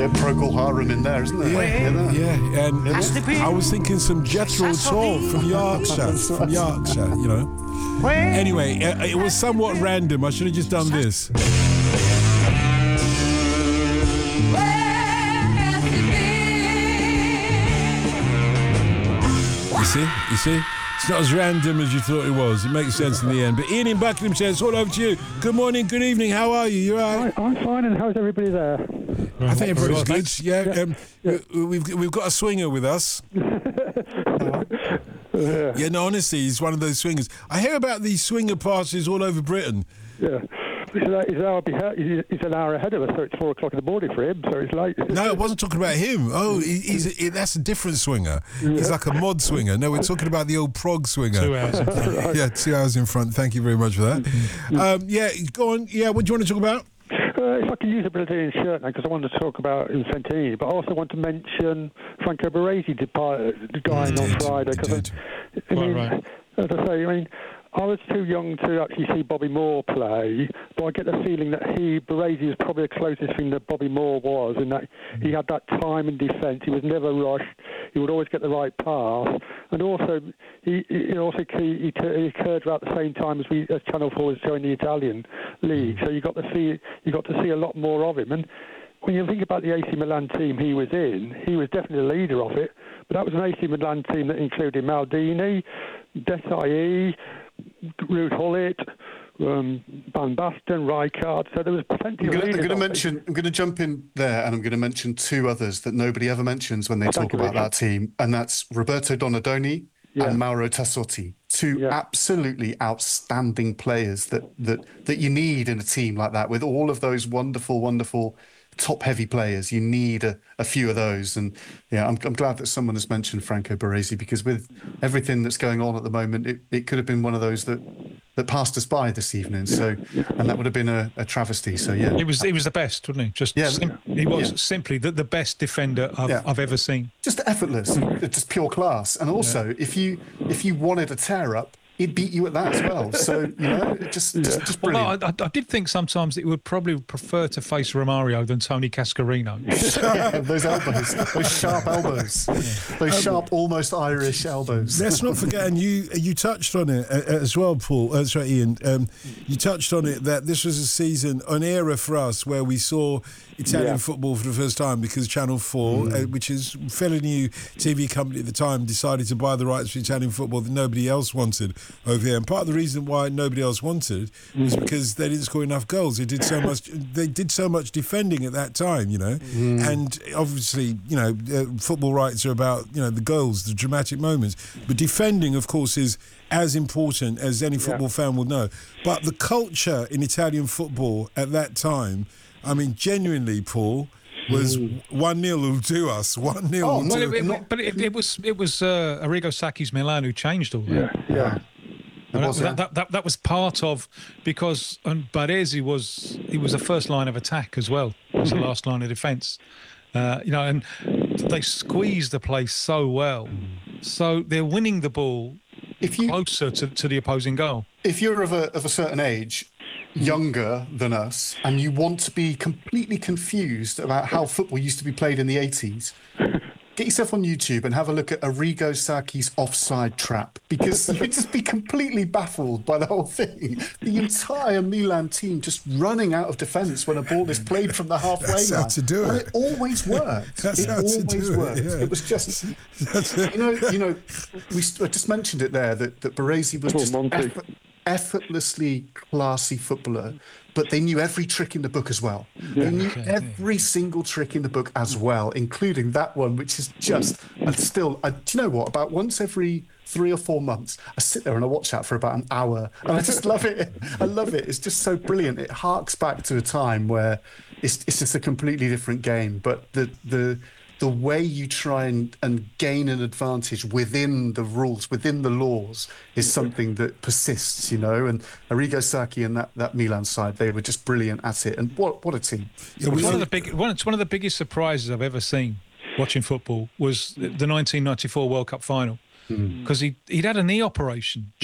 Procol Harum in there, isn't there? Yeah. And I was thinking some Jethro Tull from Yorkshire, you know. Anyway, it was somewhat random. I should have just done this. You see? It's not as random as you thought it was. It makes sense in the end. But Ian in Buckinghamshire, it's all over to you. Good morning, good evening. How are you? You all right? I'm fine, and how's everybody there? I think everybody's good. Yeah. We've got a swinger with us. Yeah, no, honestly, he's one of those swingers. I hear about these swinger parties all over Britain. Yeah. He's an hour ahead of us, so it's 4 o'clock in the morning for him, so it's late. No, I wasn't talking about him. Oh, that's a different swinger. Yeah. He's like a mod swinger. No, we're talking about the old prog swinger. 2 hours in front. Right. Yeah, 2 hours in front. Thank you very much for that. Yeah, go on. Yeah, what do you want to talk about? If I can use a Brazilian shirt now, because I wanted to talk about Infantini, but I also want to mention Franco Baresi dying on Friday. Right. As I say, I was too young to actually see Bobby Moore play, but I get the feeling that Baresi is probably the closest thing that Bobby Moore was, in that he had that time in defence. He was never rushed. He would always get the right pass, and also he occurred about the same time as Channel 4 was showing the Italian league. So you got to see a lot more of him. And when you think about the AC Milan team he was in, he was definitely the leader of it. But that was an AC Milan team that included Maldini, Desailly, Ruud Gullit, Van Basten, Rijkaard. So there was plenty of leaders. I'm going to jump in there, and I'm going to mention two others that nobody ever mentions when they talk about that team, and that's Roberto Donadoni and Mauro Tassotti. Two absolutely outstanding players that you need in a team like that, with all of those wonderful top-heavy players. You need a few of those. And I'm glad that someone has mentioned Franco Baresi, because with everything that's going on at the moment, it could have been one of those that passed us by this evening. So, and that would have been a travesty. So he was the best, wasn't he? He was simply the best defender I've ever seen. Just effortless, just pure class. And also, if you wanted a tear up, he'd beat you at that as well. So, just brilliant. Well, I did think sometimes that he would probably prefer to face Romario than Tony Cascarino. Those elbows, those sharp elbows, those sharp, almost Irish elbows. Let's not forget, and you touched on it as well, Paul. Sorry, Ian. You touched on it that this was a season, an era for us where we saw Italian football for the first time, because Channel 4, which is a fairly new TV company at the time, decided to buy the rights for Italian football that nobody else wanted over here. And part of the reason why nobody else wanted was because they didn't score enough goals. They did so much defending at that time, And obviously, football rights are about, the goals, the dramatic moments. But defending, of course, is as important as any football fan will know. But the culture in Italian football at that time, genuinely, Paul, was 1-0 will do us. 1-0 But it was Arrigo Sacchi's Milan who changed all that. Yeah. That was part of, because Baresi was a first line of attack as well as the last line of defence. And they squeezed the place so well. So they're winning the ball closer to the opposing goal. If you're of a certain age, younger than us, and you want to be completely confused about how football used to be played in the 80s, get yourself on YouTube and have a look at Arrigo Sacchi's offside trap, because you'd just be completely baffled by the whole thing. The entire Milan team just running out of defence when a ball is played from the halfway line. That's how to do it. And it always worked. It was just, I just mentioned it there, that Baresi was just effortlessly classy footballer, but they knew every trick in the book as well. They knew every single trick in the book as well, including that one, which is just, do you know what, about once every 3 or 4 months, I sit there and I watch that for about an hour, and I just love it. I love it. It's just so brilliant. It harks back to a time where it's just a completely different game, but the way you try and gain an advantage within the rules, within the laws, is something that persists, And Arrigo Sacchi and that Milan side, they were just brilliant at it. And what a team! One of the biggest surprises I've ever seen watching football was the 1994 World Cup final, because he'd had a knee operation